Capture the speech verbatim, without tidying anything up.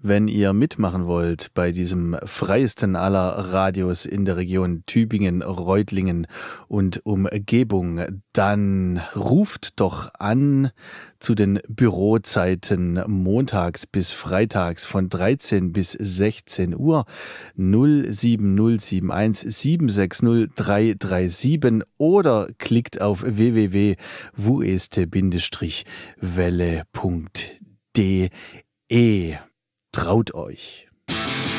Wenn ihr mitmachen wollt bei diesem freiesten aller Radios in der Region Tübingen, Reutlingen und Umgebung, dann ruft doch an zu den Bürozeiten montags bis freitags von dreizehn bis sechzehn Uhr null sieben null sieben eins sieben sechs null drei drei sieben oder klickt auf w w w punkt wuest welle punkt de. Traut euch!